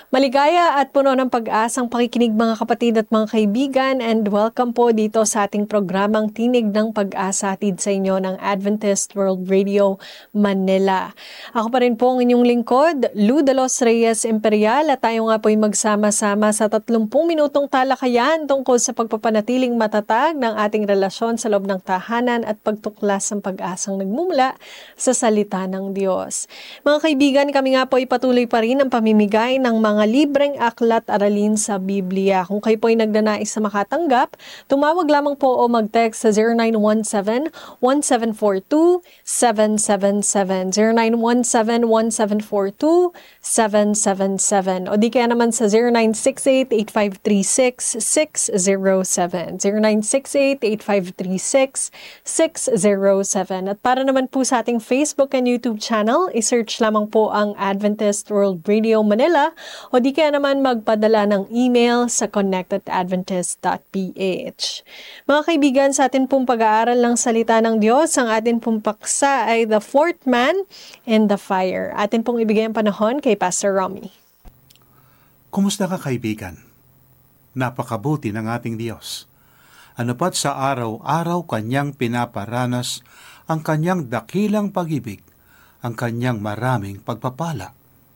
Maligaya at puno ng pag-asang pakikinig mga kapatid at mga kaibigan, and welcome po dito sa ating programang Tinig ng Pag-asa, hatid sa inyo ng Adventist World Radio Manila. Ako pa rin po ang inyong lingkod, Lou de los Reyes Imperial, at tayo nga po ay magsama-sama sa 30 minutong talakayan tungkol sa pagpapanatiling matatag ng ating relasyon sa loob ng tahanan at pagtuklas ng pag-asang nagmumula sa salita ng Diyos. Mga kaibigan, kami nga po ay patuloy pa rin ang pamimigay ng mga libreng aklat aralin sa Biblia. Kung kayo po ay nagdanais sa makatanggap, tumawag lamang po o mag-text sa 0917-1742-777, 0917-1742-777, o di kaya naman sa 0968-8536-607, 0968-8536-607. At para naman po sa ating Facebook and YouTube channel, isearch lamang po ang Adventist World Radio Manila, o di kaya naman magpadala ng email sa connectedadventist.ph. Mga kaibigan, sa atin pong pag-aaral ng salita ng Diyos, ang atin pong paksa ay The Fourth Man in the Fire. Atin pong ibigay ang panahon kay Pastor Romy. Kumusta ka, kaibigan? Napakabuti ng ating Diyos. Ano pat sa araw-araw kanyang pinaparanas ang kanyang dakilang pag-ibig, ang kanyang maraming pagpapala.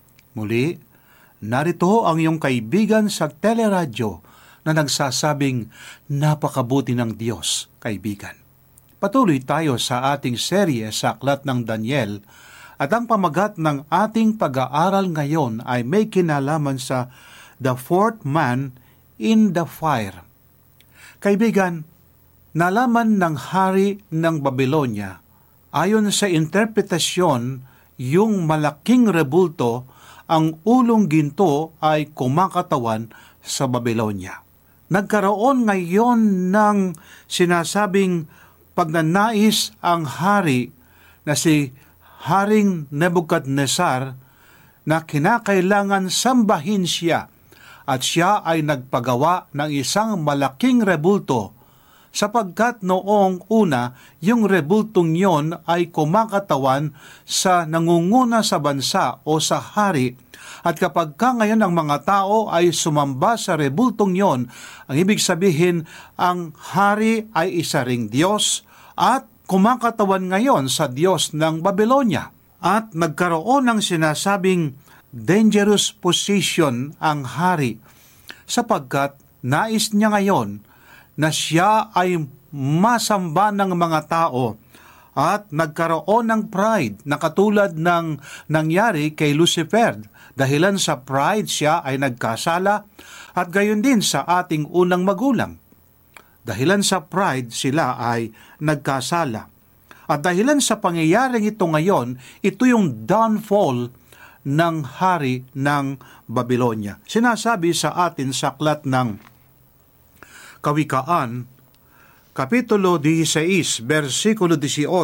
Muli, narito ang iyong kaibigan sa teleradyo na nagsasabing napakabuti ng Diyos, kaibigan. Patuloy tayo sa ating serye sa Aklat ng Daniel, at ang pamagat ng ating pag-aaral ngayon ay may kinalaman sa The Fourth Man in the Fire. Kaibigan, nalaman ng hari ng Babylonia, ayon sa interpretasyon, yung malaking rebulto, ang ulong ginto ay kumakatawan sa Babylonia. Nagkaroon ngayon ng sinasabing pagnanais ang hari na si Haring Nebuchadnezzar na kinakailangan sambahin siya, at siya ay nagpagawa ng isang malaking rebulto, sapagkat noong una, yung rebultong yon ay kumakatawan sa nangunguna sa bansa o sa hari. At kapag ka ngayon ang mga tao ay sumamba sa rebultong yon, ang ibig sabihin, ang hari ay isa ring Diyos at kumakatawan ngayon sa Diyos ng Babylonia. At nagkaroon ng sinasabing dangerous position ang hari, sapagkat nais niya ngayon na siya ay masamba ng mga tao, at nagkaroon ng pride na katulad ng nangyari kay Lucifer. Dahilan sa pride siya ay nagkasala, at gayon din sa ating unang magulang. Dahilan sa pride sila ay nagkasala. At dahilan sa pangyayaring ito ngayon, ito yung downfall ng hari ng Babylonia. Sinasabi sa atin sa aklat ng Kawikaan, Kapitulo 16, versikulo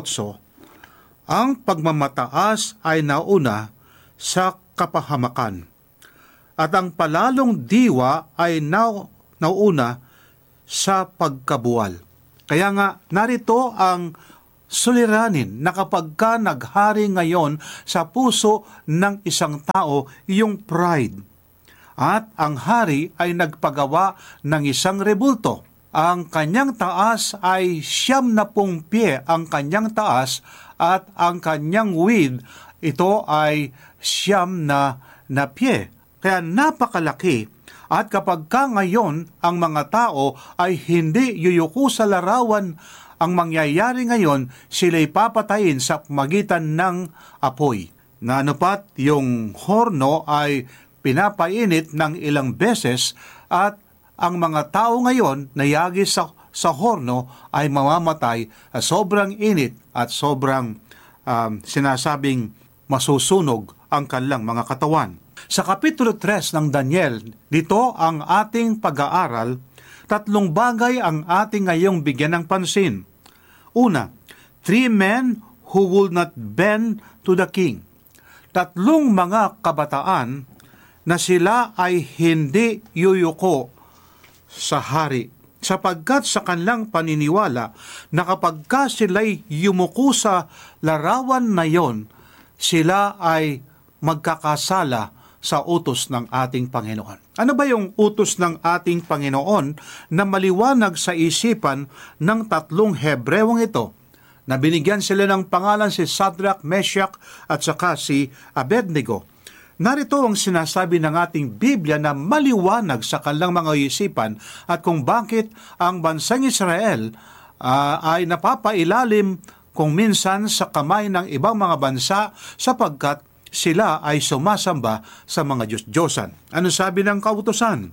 18, ang pagmamataas ay nauna sa kapahamakan, at ang palalong diwa ay nauna sa pagkabuwal. Kaya nga, narito ang suliranin na kapag ka naghari ngayon sa puso ng isang tao, yung pride. At ang hari ay nagpagawa ng isang rebulto. Ang kanyang taas ay 70 pie ang kanyang taas, at ang kanyang width, ito ay 9 na pie. Kaya napakalaki. At kapag ka ngayon ang mga tao ay hindi yuyuko sa larawan, ang mangyayari ngayon, sila'y papatayin sa magitan ng apoy. Na anupat, yung horno ay pinapainit ng ilang beses, at ang mga tao ngayon na yagi sa horno ay mamamatay sa sobrang init at sobrang sinasabing masusunog ang kanilang mga katawan. Sa Kapitulo 3 ng Daniel, dito ang ating pag-aaral, 3 bagay ang ating ngayong bigyan ng pansin. Una, 3 men who would not bend to the king. 3 mga kabataan na sila ay hindi yuyuko sa hari, sapagkat sa kanilang paniniwala na kapag ka sila'y yumuko sa larawan na yon, sila ay magkakasala sa utos ng ating Panginoon. Ano ba yung utos ng ating Panginoon na maliwanag sa isipan ng tatlong Hebrewong ito na binigyan sila ng pangalan si Shadrach, Meshach at saka si Abednego? Narito ang sinasabi ng ating Biblia na maliwanag sa kanilang mga isipan at kung bakit ang bansang Israel ay napapailalim kung minsan sa kamay ng ibang mga bansa sapagkat sila ay sumasamba sa mga Diyos-Diyosan. Ano sabi ng kautusan?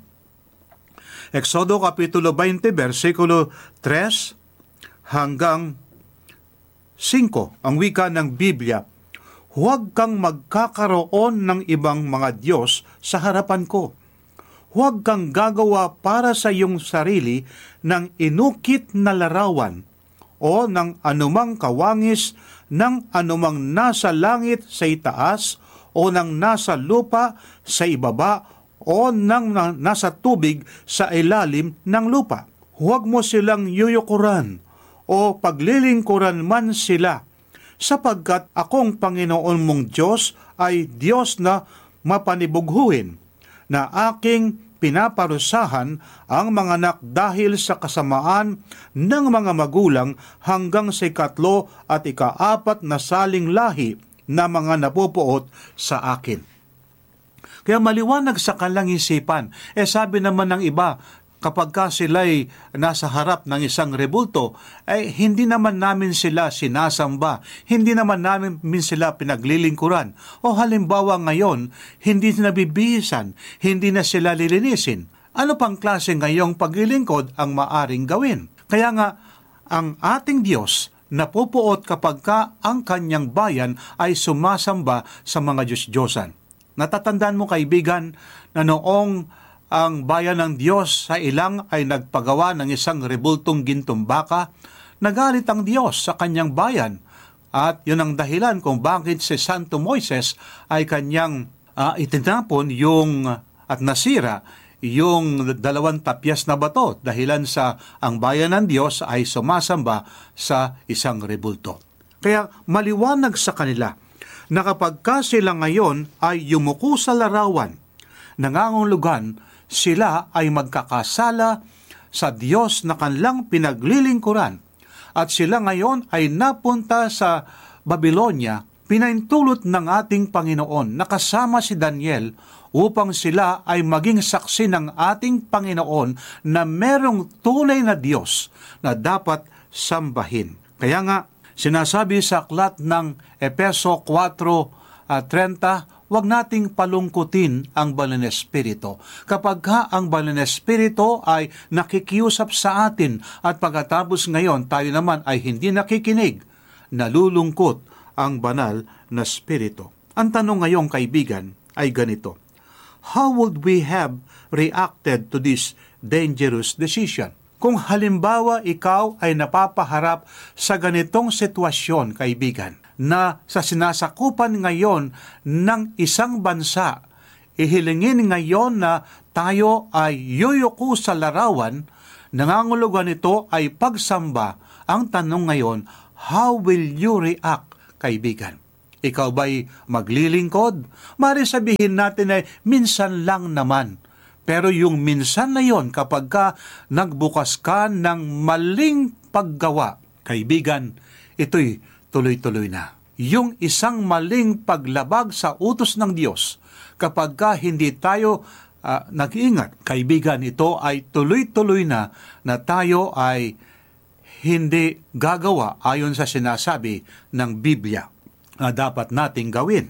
Exodo Kapitulo 20, versikulo 3 hanggang 5, ang wika ng Biblia, "Huwag kang magkakaroon ng ibang mga Diyos sa harapan ko. Huwag kang gagawa para sa iyong sarili ng inukit na larawan o ng anumang kawangis ng anumang nasa langit sa itaas o ng nasa lupa sa ibaba o ng nasa tubig sa ilalim ng lupa. Huwag mo silang yuyukuran o paglilingkuran man sila, sapagkat akong Panginoon mong Diyos ay Diyos na mapanibughuin, na aking pinaparusahan ang mga anak dahil sa kasamaan ng mga magulang hanggang sa 3 at 4 na saling lahi na mga napupuot sa akin." Kaya maliwanag sa kanilang isipan. Sabi naman ng iba, kapag ka sila'y nasa harap ng isang rebulto, hindi naman namin sila sinasamba, hindi naman namin sila pinaglilingkuran. O halimbawa ngayon, hindi na bibihisan, hindi na sila lilinisin. Ano pang klase ngayong paglilingkod ang maaring gawin? Kaya nga, ang ating Diyos napupuot kapag ka ang kanyang bayan ay sumasamba sa mga Diyos-Diyosan. Natatandaan mo, kaibigan, na noong ang bayan ng Diyos sa ilang ay nagpagawa ng isang rebultong gintong baka, nagalit ang Diyos sa kanyang bayan. At yun ang dahilan kung bakit si Santo Moises ay kanyang itinapon at nasira yung 2 tapyas na bato dahilan sa ang bayan ng Diyos ay sumasamba sa isang rebulto. Kaya maliwanag sa kanila na kapag ka sila ngayon ay yumuko sa larawan, nangangulugan sila ay magkakasala sa Diyos na kanilang pinaglilingkuran at sila ngayon ay napunta sa Babylonia, pinaintulot ng ating Panginoon na kasama si Daniel upang sila ay maging saksi ng ating Panginoon na merong tunay na Diyos na dapat sambahin. Kaya nga, sinasabi sa aklat ng Efeso 4:30, huwag nating palungkutin ang Banal na Espiritu. Kapag ang Banal na Espiritu ay nakikiusap sa atin at pagkatapos ngayon tayo naman ay hindi nakikinig, nalulungkot ang Banal na Espiritu. Ang tanong ngayong kaibigan ay ganito: how would we have reacted to this dangerous decision? Kung halimbawa ikaw ay napapaharap sa ganitong sitwasyon, kaibigan, na sa sinasakupan ngayon ng isang bansa, ihilingin ngayon na tayo ay yuyuko sa larawan, nangangulugan nito ay pagsamba. Ang tanong ngayon, how will you react, kaibigan? Ikaw ba'y maglilingkod? Mari sabihin natin ay minsan lang naman. Pero yung minsan na yon, kapag ka nagbukas ka ng maling paggawa, kaibigan, ito'y tuloy-tuloy na. Yung isang maling paglabag sa utos ng Diyos, kapag ka hindi tayo nag-iingat, kaibigan, ito ay tuloy-tuloy na tayo ay hindi gagawa ayon sa sinasabi ng Biblia na dapat nating gawin.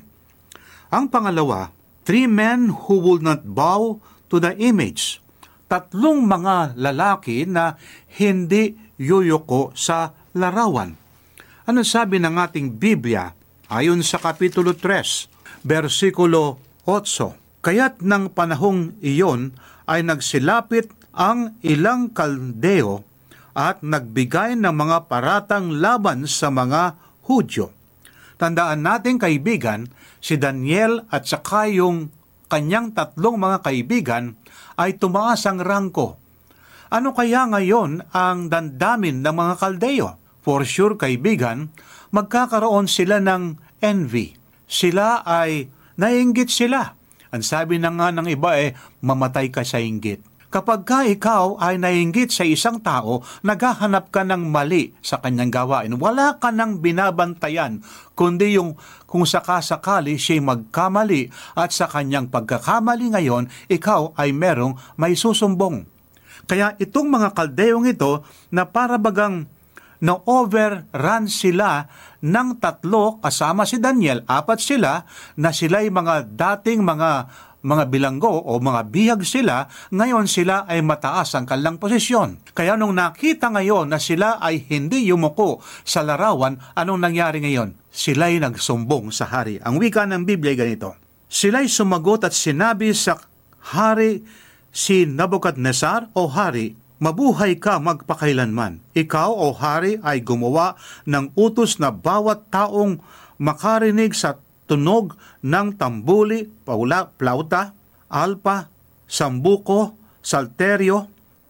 Ang pangalawa, 3 men who will not bow to the image. 3 mga lalaki na hindi yuyuko sa larawan. Ano sabi ng ating Biblia ayon sa Kapitulo 3, versikulo 8? Kaya't ng panahong iyon ay nagsilapit ang ilang Kaldeo at nagbigay ng mga paratang laban sa mga Hudyo. Tandaan natin, kaibigan, si Daniel at saka yung kanyang 3 mga kaibigan ay tumaas ang rangko. Ano kaya ngayon ang dandamin ng mga Kaldeo? For sure, kaibigan, magkakaroon sila ng envy. Sila ay naiinggit sila Ang sabi na nga ng iba mamatay ka sa inggit. Kapag ka ikaw ay nainggit sa isang tao, naghahanap ka ng mali sa kanyang gawain. Wala ka nang binabantayan, kundi yung kung sakasakali siya'y magkamali at sa kanyang pagkakamali ngayon, ikaw ay may susumbong. Kaya itong mga Kaldeyong ito na para bagang na-overrun sila ng 3 kasama si Daniel, 4 sila na sila'y mga dating mga bilanggo o mga bihag sila, ngayon sila ay mataas ang kanilang posisyon. Kaya nung nakita ngayon na sila ay hindi yumuko sa larawan, anong nangyari ngayon? Sila'y nagsumbong sa hari. Ang wika ng Biblia ay ganito, sila'y sumagot at sinabi sa hari si Nebuchadnezzar, o hari, mabuhay ka magpakailanman. Ikaw, o hari, ay gumawa ng utos na bawat taong makarinig sa tunog ng tambuli, plauta, alpa, sambuko, salteryo,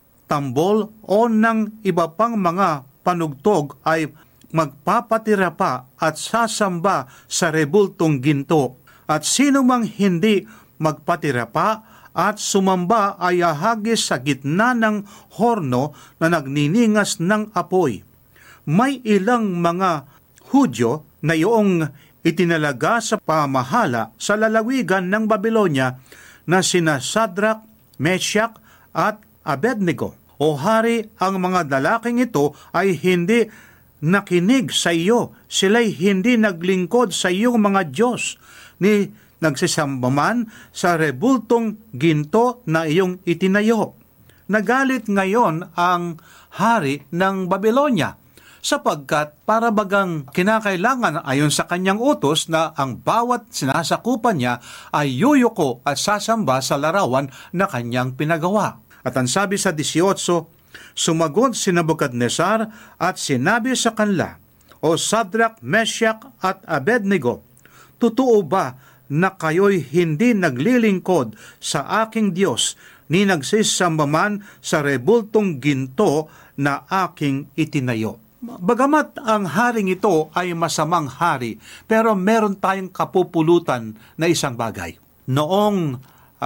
tambol o ng iba pang mga panugtog ay magpapatira pa at sasamba sa rebultong ginto. At sino mang hindi magpatira pa at sumamba ay ahagis sa gitna ng horno na nagniningas ng apoy. May ilang mga Hudyo na iyong itinalaga sa pamahala sa lalawigan ng Babylonia na sina Shadrach, Meshach at Abednego. O hari, ang mga dalaking ito ay hindi nakinig sa iyo. Sila'y hindi naglingkod sa iyong mga Diyos, ni nagsisamba man sa rebultong ginto na iyong itinayo. Nagalit ngayon ang hari ng Babylonia, sapagkat para bagang kinakailangan ayon sa kanyang utos na ang bawat sinasakupan niya ay yuyuko at sasamba sa larawan na kanyang pinagawa. At ang sabi sa 18, sumagot si Nebuchadnezzar at sinabi sa kanila, O Shadrach, Meshach at Abednego, totoo ba na kayo'y hindi naglilingkod sa aking Diyos ni nagsisamba man sa rebultong ginto na aking itinayo? Bagamat ang haring ito ay masamang hari, pero meron tayong kapupulutan na isang bagay. Noong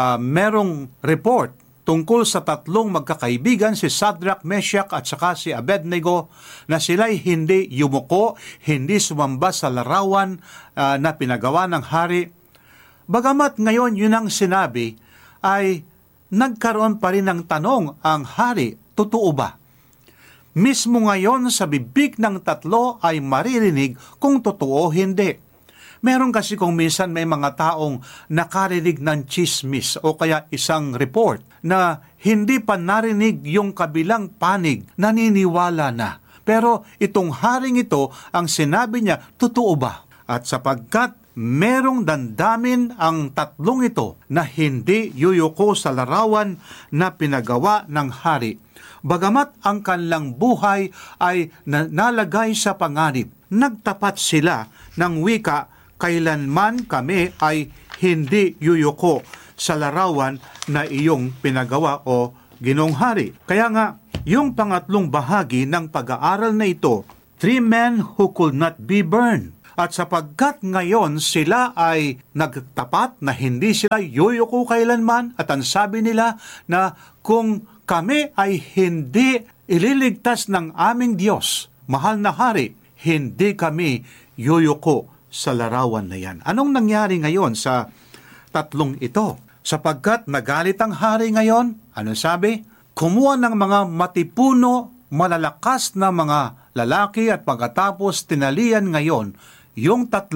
merong report tungkol sa 3 magkakaibigan, si Shadrach, Meshach at saka si Abednego, na sila'y hindi yumuko, hindi sumamba sa larawan na pinagawa ng hari. Bagamat ngayon yun ang sinabi, ay nagkaroon pa rin ng tanong ang hari, totoo ba? Mismo ngayon sa bibig ng 3 ay maririnig kung totoo o hindi. Meron kasi kung minsan may mga taong nakarinig ng chismis o kaya isang report na hindi pa narinig yung kabilang panig, naniniwala na. Pero itong haring ito, ang sinabi niya, totoo ba? At sapagkat merong dandamin ang 3 ito na hindi yuyuko sa larawan na pinagawa ng hari, bagamat ang kanilang buhay ay nalagay sa panganib, nagtapat sila ng wika, kailanman kami ay hindi yuyuko sa larawan na iyong pinagawa, o Ginoong Hari. Kaya nga, yung pangatlong bahagi ng pag-aaral na ito, 3 men who could not be burned. At sapagkat ngayon sila ay nagtapat na hindi sila yuyuko kailanman, at ang sabi nila na kung kami ay hindi ililigtas ng aming Diyos, mahal na hari, hindi kami yuyuko sa larawan na yan. Anong nangyari ngayon sa 3 ito? Sapagkat nagalit ang hari ngayon, anong sabi? Kumuha ng mga matipuno, malalakas na mga lalaki at pagkatapos tinalian ngayon yung 3.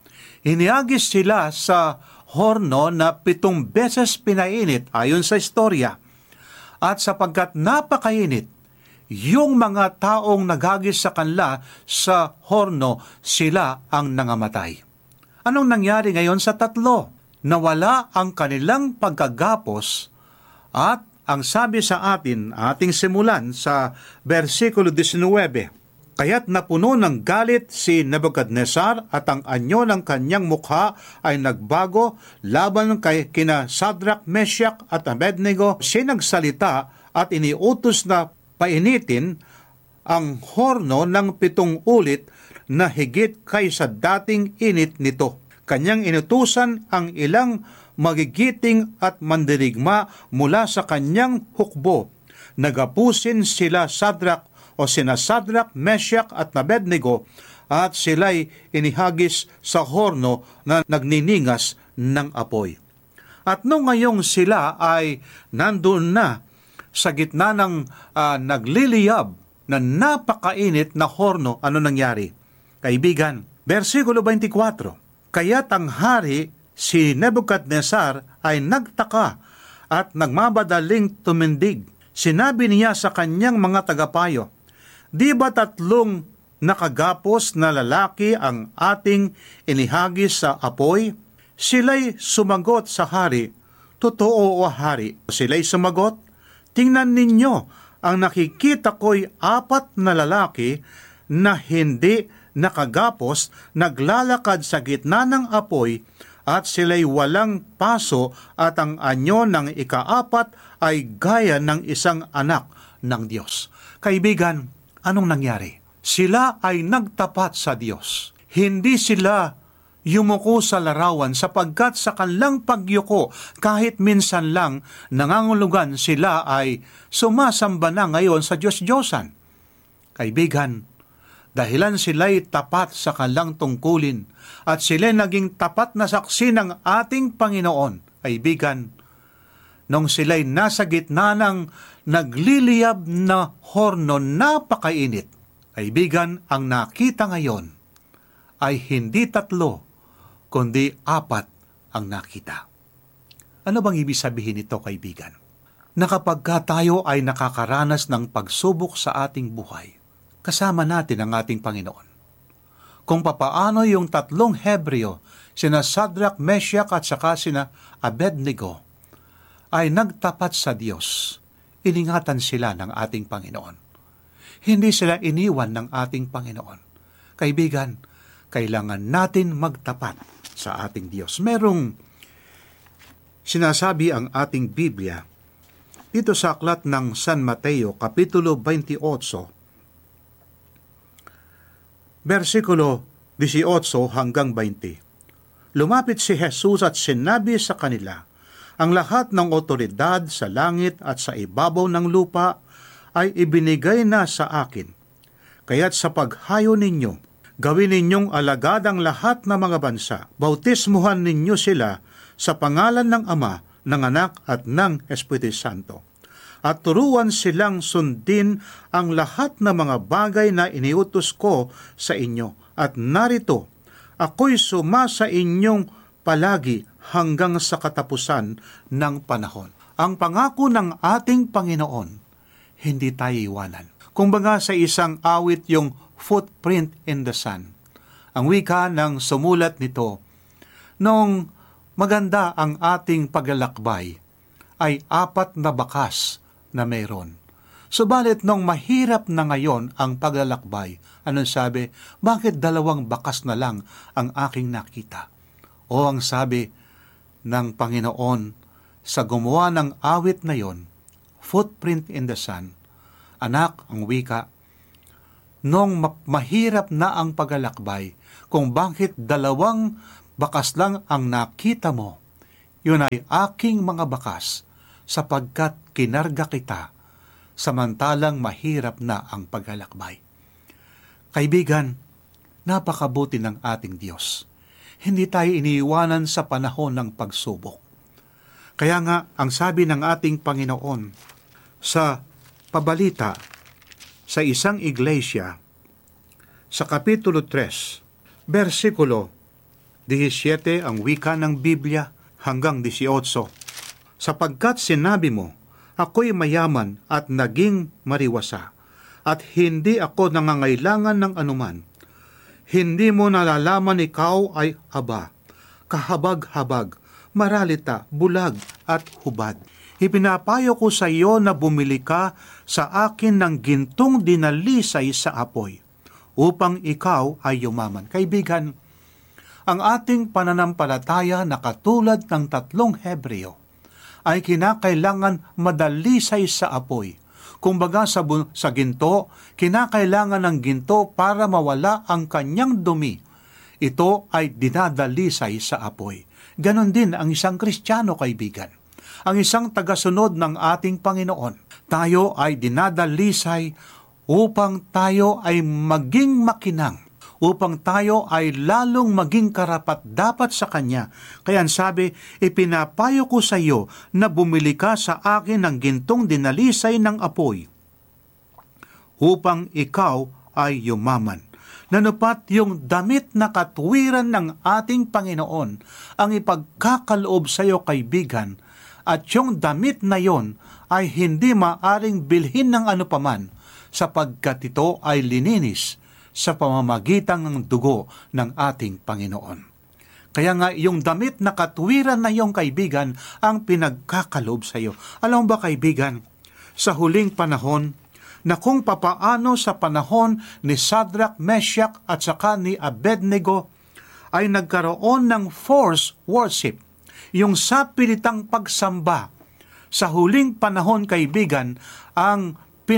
Iniagis sila sa horno na 7 beses pinainit ayon sa istorya. At sapagkat napakainit, yung mga taong naghagis sa kanila sa horno, sila ang nangamatay. Anong nangyari ngayon sa 3? Nawala ang kanilang pagkagapos, at ang sabi sa atin, ating simulan sa versikulo 19, kaya't napuno ng galit si Nebuchadnezzar at ang anyo ng kanyang mukha ay nagbago laban kay kina Shadrach, Meshach at Abednego. Siya nagsalita at iniutos na painitin ang horno ng 7 ulit na higit kaysa dating init nito. Kanyang inutusan ang ilang magigiting at mandirigma mula sa kanyang hukbo. Nagapusin sila sina Sadrak, Meshach at Abednego, at sila'y inihagis sa horno na nagniningas ng apoy. At nung ngayong sila ay nandun na sa gitna ng nagliliyab na napakainit na horno, ano nangyari? Kaibigan, versikulo 24, kaya't ang hari si Nebuchadnezzar ay nagtaka at nagmabadaling tumindig. Sinabi niya sa kanyang mga tagapayo, di ba 3 nakagapos na lalaki ang ating inihagis sa apoy? Sila'y sumagot sa hari, totoo o hari? Sila'y sumagot, tingnan ninyo, ang nakikita ko'y 4 na lalaki na hindi nakagapos, naglalakad sa gitna ng apoy, at sila'y walang paso, at ang anyo ng ika-4 ay gaya ng isang anak ng Diyos. Kaibigan, anong nangyari? Sila ay nagtapat sa Diyos. Hindi sila yumuko sa larawan, sapagkat sa kanilang pagyuko, kahit minsan lang nangangulugan, sila ay sumasamba na ngayon sa Diyos-Diyosan. Kaibigan, dahilan sila'y tapat sa kanilang tungkulin at sila'y naging tapat na saksi ng ating Panginoon. Kaibigan, nung sila'y nasa gitna ng nagliliyab na horno, napakainit, kaibigan, ang nakita ngayon ay hindi 3, kundi 4 ang nakita. Ano bang ibig sabihin nito, kaibigan? Na kapag tayo ay nakakaranas ng pagsubok sa ating buhay, kasama natin ang ating Panginoon. Kung papaano yung 3 Hebreo, sina Sadrak, Meshach at saka sina Abednego, ay nagtapat sa Diyos, iningatan sila ng ating Panginoon. Hindi sila iniwan ng ating Panginoon. Kaibigan, kailangan natin magtapat sa ating Diyos. Merong sinasabi ang ating Biblia dito sa aklat ng San Mateo, Kapitulo 28, versikulo 18 hanggang 20. Lumapit si Jesus at sinabi sa kanila, ang lahat ng otoridad sa langit at sa ibabaw ng lupa ay ibinigay na sa akin. Kaya't sa paghayo ninyo, gawin ninyong alagad ang lahat ng mga bansa. Bautismuhan ninyo sila sa pangalan ng Ama, ng Anak at ng Espiritu Santo. At turuan silang sundin ang lahat ng mga bagay na iniutos ko sa inyo. At narito, ako'y sumasa inyong palagi hanggang sa katapusan ng panahon. Ang pangako ng ating Panginoon, hindi tayo iwanan. Kumbaga sa isang awit yung footprint in the sun. Ang wika ng sumulat nito, nung maganda ang ating paglalakbay, ay 4 na bakas na mayroon. Subalit nung mahirap na ngayon ang paglalakbay, anong sabi? Bakit 2 bakas na lang ang aking nakita? O ang sabi ng Panginoon sa gumawa ng awit na yon, footprint in the sun, anak, ang wika, nung mahirap na ang paglalakbay, kung bakit 2 bakas lang ang nakita mo, yun ay aking mga bakas, sapagkat kinarga kita, samantalang mahirap na ang paglalakbay. Kaibigan, napakabuti ng ating Diyos. Hindi tayo iniiwanan sa panahon ng pagsubok. Kaya nga, ang sabi ng ating Panginoon sa pabalita sa isang iglesia, sa Kapitulo 3, versikulo 17, ang wika ng Biblia, hanggang 18. Sapagkat sinabi mo, ako'y mayaman at naging mariwasa, at hindi ako nangangailangan ng anuman. Hindi mo nalalaman ikaw ay aba, kahabag-habag, maralita, bulag at hubad. Ipinapayo ko sa iyo na bumili ka sa akin ng gintong dinalisay sa apoy, upang ikaw ay yumaman. Kaibigan, ang ating pananampalataya na katulad ng 3 Hebreo ay kinakailangan madalisay sa apoy. Kumbaga sa ginto, kinakailangan ng ginto para mawala ang kanyang dumi. Ito ay dinadalisay sa apoy. Ganon din ang isang Kristiyano, kaibigan. Ang isang tagasunod ng ating Panginoon. Tayo ay dinadalisay upang tayo ay maging makinang, upang tayo ay lalong maging karapat-dapat sa Kanya. Kaya sabi, ipinapayo ko sa iyo na bumili ka sa akin ng gintong dinalisay ng apoy, upang ikaw ay yumaman. Nanupat yung damit na katwiran ng ating Panginoon ang ipagkakaloob sa iyo, kaibigan, at yung damit na yon ay hindi maaring bilhin ng anupaman, sapagkat ito ay lininis sa pamamagitan ng dugo ng ating Panginoon. Kaya nga, yung damit na katwiran na yung kaibigan ang pinagkakalob sa iyo. Alam mo ba, kaibigan, sa huling panahon, na kung papaano sa panahon ni Shadrach, Meshach at saka ni Abednego ay nagkaroon ng forced worship, yung sapilitang pagsamba. Sa huling panahon, kaibigan, ang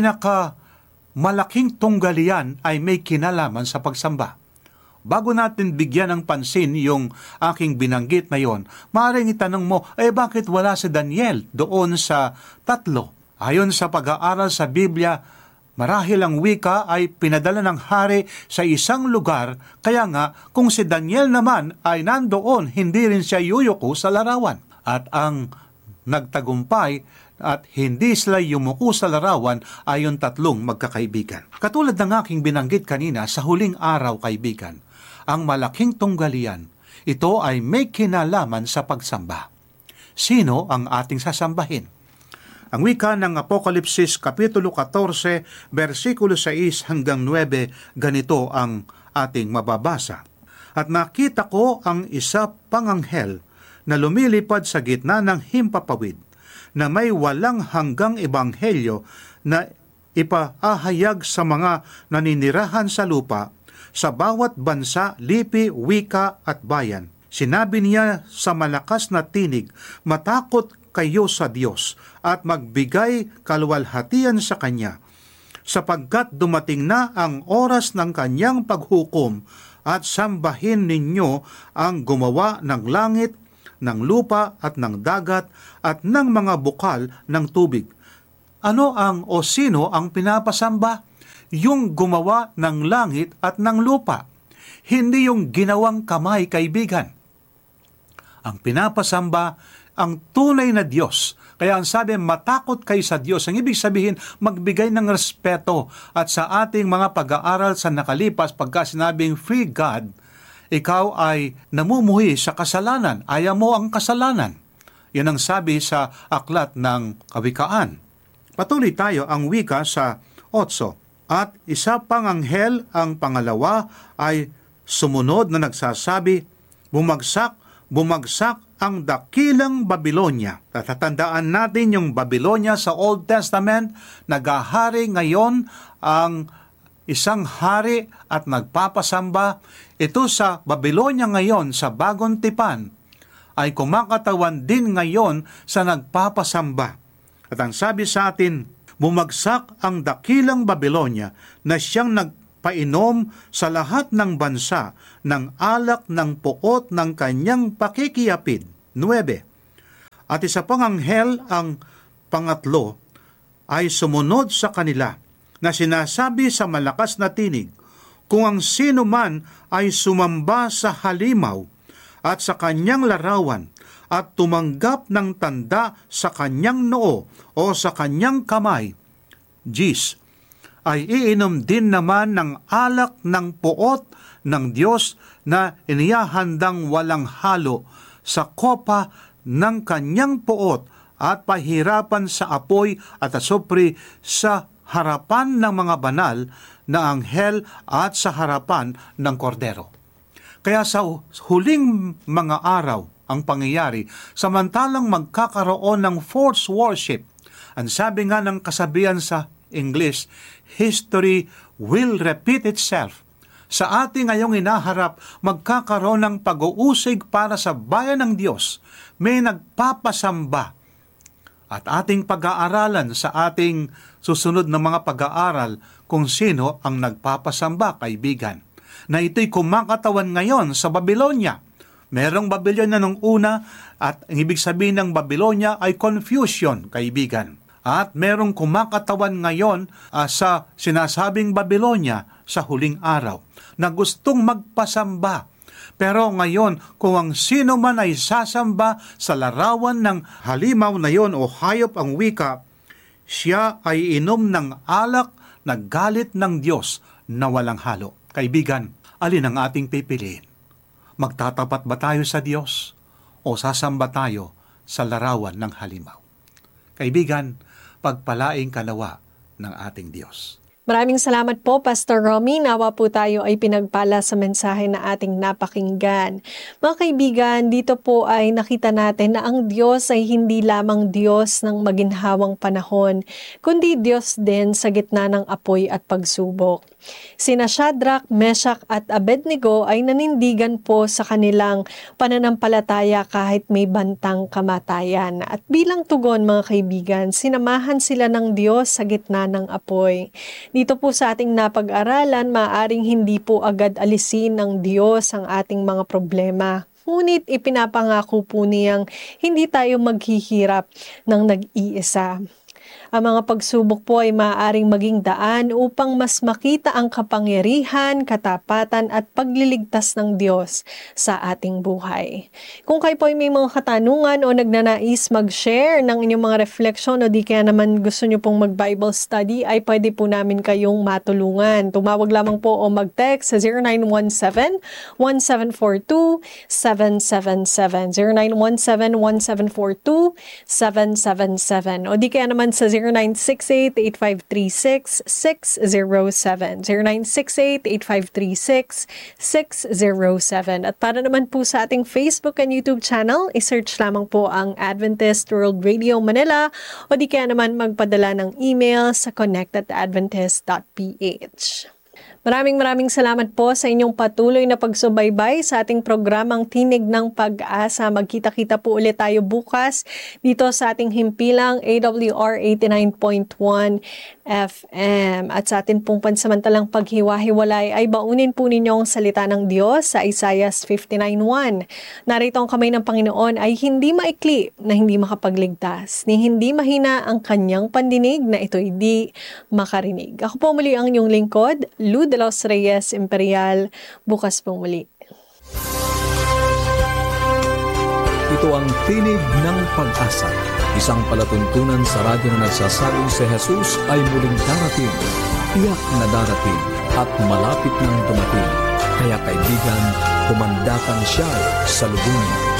malaking tunggalian ay may kinalaman sa pagsamba. Bago natin bigyan ng pansin yung aking binanggit na yon, maaaring itanong mo, bakit wala si Daniel doon sa 3? Ayon sa pag-aaral sa Biblia, marahil ang wika ay pinadala ng hari sa isang lugar, kaya nga kung si Daniel naman ay nandoon, hindi rin siya yuyuko sa larawan. At ang nagtagumpay at hindi sila yumuko sa larawan ay yung 3 magkakaibigan. Katulad ng aking binanggit kanina, sa huling araw, kaibigan, ang malaking tunggalian, ito ay may kinalaman sa pagsamba. Sino ang ating sasambahin? Ang wika ng Apokalipsis, Kapitulo 14, versikulo 6 hanggang 9, ganito ang ating mababasa. At nakita ko ang isa pang anghel na lumilipad sa gitna ng himpapawid, na may walang hanggang ebanghelyo na ipaahayag sa mga naninirahan sa lupa, sa bawat bansa, lipi, wika at bayan. Sinabi niya sa malakas na tinig, matakot kayo sa Diyos at magbigay kaluwalhatian sa Kanya, sapagkat dumating na ang oras ng Kanyang paghukom, at sambahin ninyo ang gumawa ng langit, ng lupa at ng dagat at ng mga bukal ng tubig. Ano o sino ang pinapasamba? Yung gumawa ng langit at ng lupa. Hindi yung ginawang kamay, kaibigan. Ang pinapasamba ang tunay na Diyos. Kaya ang sabi, matakot kayo sa Diyos. Ang ibig sabihin, magbigay ng respeto. At sa ating mga pag-aaral sa nakalipas, pagka sinabing free God, ikaw ay namumuhi sa kasalanan. Ayaw mo ang kasalanan. Yan ang sabi sa aklat ng Kawikaan. Patuloy tayo ang wika sa 8. At isa pang anghel, ang pangalawa, ay sumunod na nagsasabi, bumagsak ang dakilang Babilonya. Tatatandaan natin yung Babilonya sa Old Testament, nagahari ngayon ang isang hari at nagpapasamba. Ito sa Babilonya ngayon, sa Bagong Tipan, ay kumakatawan din ngayon sa nagpapasamba. At ang sabi sa atin, bumagsak ang dakilang Babilonya na siyang nagpainom sa lahat ng bansa ng alak ng puot ng kanyang pakikiyapid. 9. At isa pang anghel, ang pangatlo, ay sumunod sa kanila na sinasabi sa malakas na tinig, kung ang sino man ay sumamba sa halimaw at sa kanyang larawan at tumanggap ng tanda sa kanyang noo o sa kanyang kamay, Gis, ay iinom din naman ng alak ng puot ng Diyos na inihahandang walang halo sa kopa ng kanyang puot at pahirapan sa apoy at asupri sa harapan ng mga banal na anghel at sa harapan ng kordero. Kaya sa huling mga araw ang pangyayari, samantalang magkakaroon ng forced worship, ang sabi nga ng kasabihan sa English, history will repeat itself. Sa ating ngayong inaharap, magkakaroon ng pag-uusig para sa bayan ng Diyos. May nagpapasamba. At ating pag-aaralan sa ating susunod na mga pag-aaral kung sino ang nagpapasamba, kaibigan. Na ito'y kumakatawan ngayon sa Babilonya. Merong Babylonia nung una at ang ibig sabihin ng Babylonia ay confusion, kaibigan. At merong kumakatawan ngayon sa sinasabing Babylonia sa huling araw na gustong magpasamba. Pero ngayon, kung ang sino man ay sasamba sa larawan ng halimaw na yon o hayop ang wika, siya ay inom ng alak na galit ng Diyos na walang halo. Kaibigan, alin ang ating pipiliin? Magtatapat ba tayo sa Diyos o sasamba tayo sa larawan ng halimaw? Kaibigan, pagpalaing kanawa ng ating Diyos. Maraming salamat po, Pastor Romy. Nawa po tayo ay pinagpala sa mensahe na ating napakinggan. Mga kaibigan, dito po ay nakita natin na ang Diyos ay hindi lamang Diyos ng maginhawang panahon, kundi Diyos din sa gitna ng apoy at pagsubok. Sina Shadrach, Meshach at Abednego ay nanindigan po sa kanilang pananampalataya kahit may bantang kamatayan. At bilang tugon, mga kaibigan, sinamahan sila ng Diyos sa gitna ng apoy. Dito po sa ating napag-aralan, maaring hindi po agad alisin ng Diyos ang ating mga problema. Ngunit ipinapangako po niyang hindi tayo maghihirap ng nag-iisa. Ang mga pagsubok po ay maaaring maging daan upang mas makita ang kapangyarihan, katapatan at pagliligtas ng Diyos sa ating buhay. Kung kayo po ay may mga katanungan o nagnanais mag-share ng inyong mga reflection o di kaya naman gusto nyo pong mag-Bible study, ay pwede po namin kayong matulungan. Tumawag lamang po o mag-text sa 0917-1742-777. 0917-1742-777 o di kaya naman sa 0968-8536-607. 0968-8536-607. At para naman po sa ating Facebook and YouTube channel, isearch lamang po ang Adventist World Radio Manila o di kaya naman magpadala ng email sa connect@adventist.ph. Maraming salamat po sa inyong patuloy na pagsubaybay sa ating programang Tinig ng Pag-asa. Magkita-kita po ulit tayo bukas dito sa ating himpilang AWR 89.1 FM. At sa atin pong pansamantalang paghiwa-hiwalay ay baunin po ninyo ang salita ng Diyos sa Isaiah 59:1. Narito ang kamay ng Panginoon ay hindi maikli na hindi makapagligtas, ni hindi mahina ang kanyang pandinig na ito'y di makarinig. Ako po muli ang inyong lingkod, Lou de los Reyes Imperial. Bukas pong muli. Ito ang Tinig ng Pag-asa, isang palatuntunan sa radyo na nagsasabing si Jesus ay muling darating, tiyak na darating at malapit nang dumating. Kaya kaibigan, kumanda kang siya sa lubungin.